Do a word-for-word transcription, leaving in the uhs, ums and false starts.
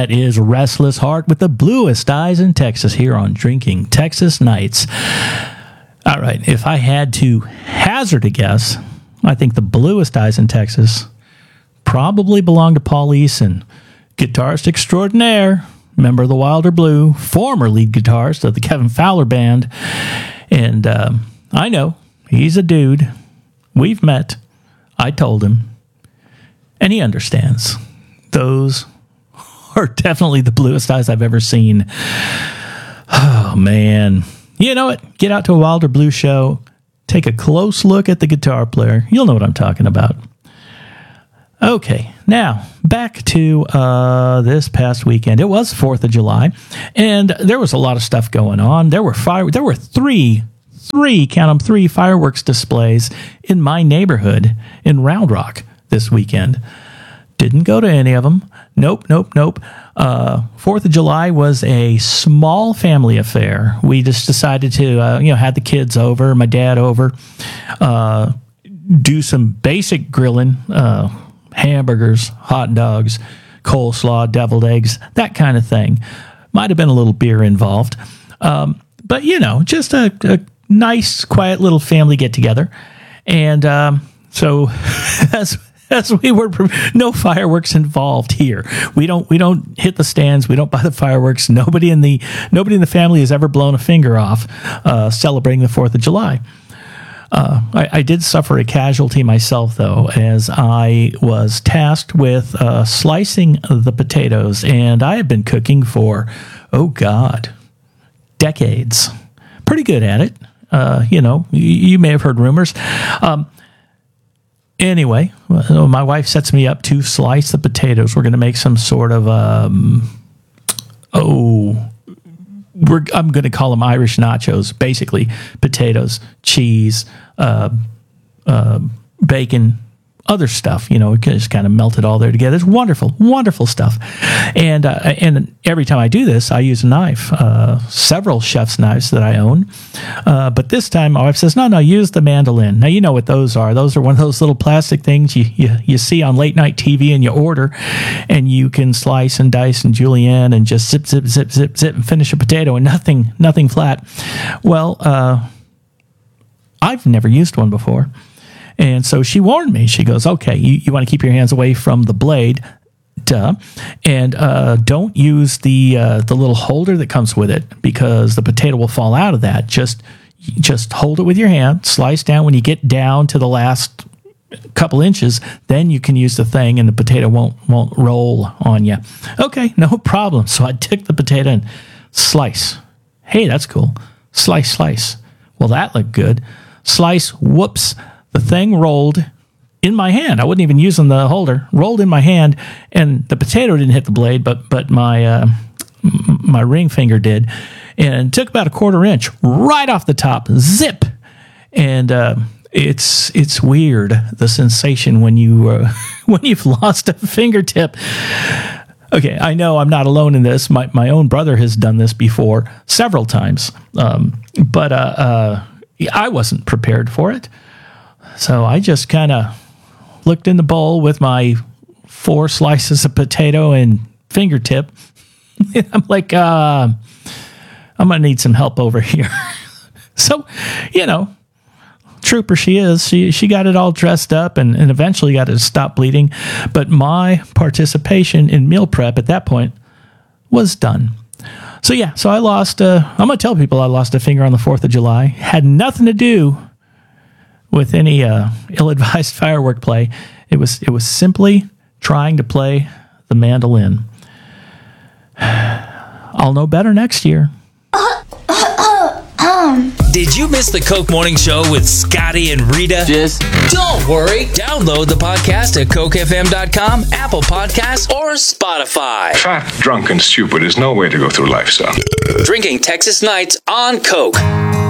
That is Restless Heart with the Bluest Eyes in Texas here on Drinking Texas Nights. All right, if I had to hazard a guess, I think the Bluest Eyes in Texas probably belong to Paul Eason, guitarist extraordinaire, member of the Wilder Blue, former lead guitarist of the Kevin Fowler Band. And um, I know, he's a dude. We've met. I told him. And he understands. Those are definitely the bluest eyes I've ever seen. Oh, man. You know what? Get out to a Wilder Blue show. Take a close look at the guitar player. You'll know what I'm talking about. Okay, now back to uh, this past weekend. It was fourth of July, and there was a lot of stuff going on. There were fire. There were three, three, count them, three fireworks displays in my neighborhood in Round Rock this weekend. Didn't go to any of them. Nope, nope, nope. Uh, fourth of July was a small family affair. We just decided to, uh, you know, had the kids over, my dad over, uh, do some basic grilling, uh, hamburgers, hot dogs, coleslaw, deviled eggs, that kind of thing. Might have been a little beer involved. Um, but, you know, just a, a nice, quiet little family get-together. And um, so as as we were, no fireworks involved here. We don't we don't hit the stands. We don't buy the fireworks. Nobody in the nobody in the family has ever blown a finger off uh, celebrating the fourth of July. Uh, I, I did suffer a casualty myself, though, as I was tasked with uh, slicing the potatoes, and I have been cooking for, oh, God, decades. Pretty good at it. Uh, you know, you, you may have heard rumors. Um, anyway, well, my wife sets me up to slice the potatoes. We're going to make some sort of, um, oh... We're, I'm going to call them Irish nachos, basically potatoes, cheese, uh, uh, bacon, other stuff. You know, it just kind of melted all there together. It's wonderful, wonderful stuff. And uh, and every time I do this, I use a knife, uh, several chef's knives that I own. Uh, but this time, my wife says, no, no, use the mandolin. Now, you know what those are. Those are one of those little plastic things you, you, you see on late night T V and you order, and you can slice and dice and julienne and just zip, zip, zip, zip, zip, and finish a potato and nothing, nothing flat. Well, uh, I've never used one before. And so she warned me. She goes, okay, you, you want to keep your hands away from the blade, duh, and uh, don't use the uh, the little holder that comes with it, because the potato will fall out of that. Just just hold it with your hand, slice down. When you get down to the last couple inches, then you can use the thing, and the potato won't won't roll on you. Okay, no problem. So I took the potato and slice. Hey, that's cool. Slice, slice. Well, that looked good. Slice, whoops. The thing rolled in my hand. I wasn't even using the holder. Rolled in my hand, and the potato didn't hit the blade, but but my uh, m- my ring finger did, and took about a quarter inch right off the top. Zip, and uh, it's it's weird, the sensation when you uh, when you've lost a fingertip. Okay, I know I'm not alone in this. My my own brother has done this before several times, um, but uh, uh, I wasn't prepared for it. So I just kind of looked in the bowl with my four slices of potato and fingertip. I'm like, uh, I'm going to need some help over here. So, you know, trooper she is. She she got it all dressed up and, and eventually got it to stop bleeding. But my participation in meal prep at that point was done. So, yeah, so I lost, uh, I'm going to tell people I lost a finger on the fourth of July. Had nothing to do with any uh, ill-advised firework play. It was it was simply trying to play the mandolin. I'll know better next year. Did you miss the Coke Morning Show with Scotty and Rita? Just don't worry. Download the podcast at coke f m dot com, Apple Podcasts, or Spotify. Fat, drunk, and stupid is no way to go through life, son. Drinking Texas Nights on Coke.